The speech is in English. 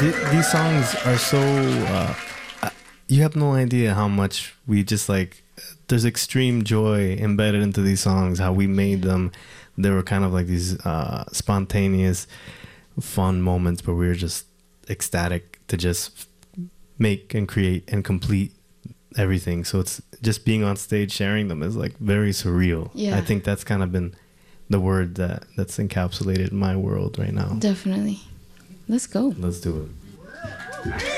these songs are so. You have no idea how much we just like. There's extreme joy embedded into these songs. How we made them. They were kind of like these spontaneous, fun moments where we were just ecstatic to just make and create and complete everything. So it's just being on stage sharing them is like very surreal. Yeah. I think that's kind of been the word that's encapsulated my world right now. Definitely. Let's go. Let's do it.